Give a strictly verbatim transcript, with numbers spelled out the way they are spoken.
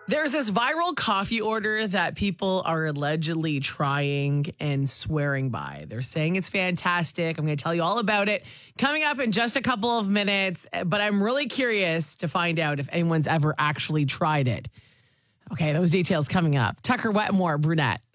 There's this viral coffee order that people are allegedly trying and swearing by. They're saying it's fantastic. I'm going to tell you all about it coming up in just a couple of minutes, but I'm really curious to find out if anyone's ever actually tried it. Okay, those details coming up. Tucker Wetmore, Brunette.